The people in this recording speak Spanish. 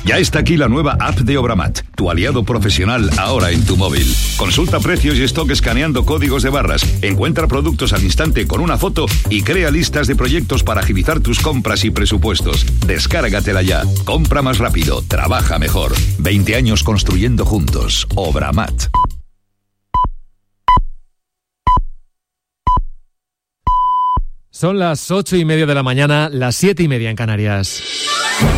Ya está aquí la nueva app de Obramat, tu aliado profesional ahora en tu móvil. Consulta precios y stock escaneando códigos de barras, encuentra productos al instante con una foto y crea listas de proyectos para agilizar tus compras y presupuestos. Descárgatela ya. Compra más rápido, trabaja mejor. 20 años construyendo juntos. Obramat. Son las 8:30 de la mañana, las 7:30 en Canarias.